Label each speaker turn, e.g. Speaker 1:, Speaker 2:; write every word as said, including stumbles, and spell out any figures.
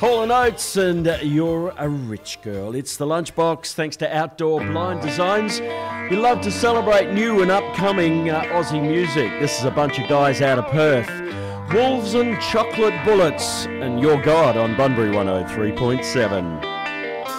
Speaker 1: Hall and Oates and You're a Rich Girl. It's the Lunchbox, thanks to Outdoor Blind Designs. We love to celebrate new and upcoming uh, Aussie music. This is a bunch of guys out of Perth. Wolves and Chocolate Bullets and Your God on Bunbury one oh three point seven.